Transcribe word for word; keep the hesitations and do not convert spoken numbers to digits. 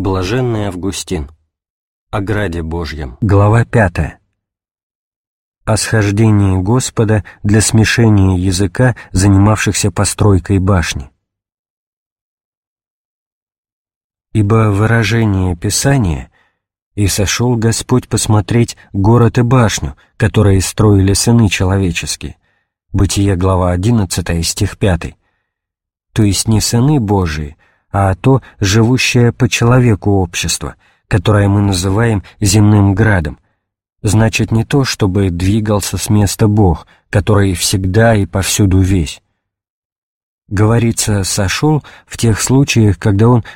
Блаженный Августин. О граде Божьем. Глава пятая. О схождении Господа для смешения языка, занимавшихся постройкой башни. Ибо выражение Писания «И сошел Господь посмотреть город и башню, которые строили сыны человеческие» Бытие, глава одиннадцатая, стих пятый, то есть не сыны Божии, а то живущее по человеку общество, которое мы называем земным градом, значит не то, чтобы двигался с места Бог, который всегда и повсюду весь. Говорится «сошел» в тех случаях, когда он